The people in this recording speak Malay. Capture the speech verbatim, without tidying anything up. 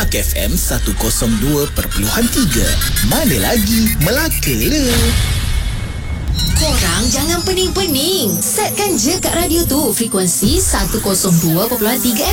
Melaka F M seratus dua perpuluhan tiga. Mana lagi Melaka le. Korang jangan pening-pening. Setkan je kat radio tu frekuensi seratus dua perpuluhan tiga